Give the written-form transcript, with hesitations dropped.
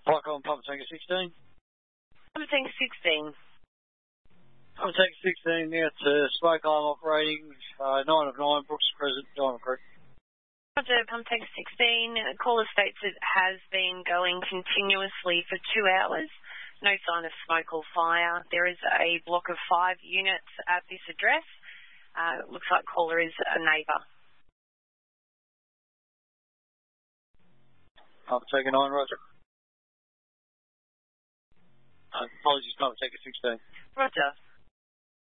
Pike on Papa Tango 16. Papa Tango 16. Papa Tango 16 now to Smoke Alarm operating, 9 of 9, Brooks Crescent, Diamond Creek. Roger, Papa Tango 16. Caller states it has been going continuously for 2 hours. No sign of smoke or fire. There is a block of 5 units at this address. Looks like caller is a neighbour. Papa Tango 9, Roger. Apologies, Papa Tango 16. Roger.